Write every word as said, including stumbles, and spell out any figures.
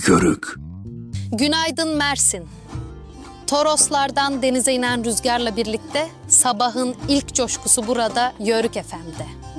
Yörük. Günaydın Mersin. Toroslardan denize inen rüzgarla birlikte sabahın ilk coşkusu burada Yörük Efendi.